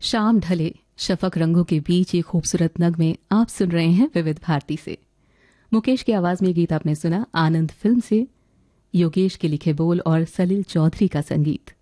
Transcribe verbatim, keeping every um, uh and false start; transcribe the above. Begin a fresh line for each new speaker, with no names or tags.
शाम ढले शफक रंगों के बीच ये खूबसूरत नगमे आप सुन रहे हैं विविध भारती से। मुकेश की आवाज में ये गीत आपने सुना आनंद फिल्म से। योगेश के लिखे बोल और सलील चौधरी का संगीत।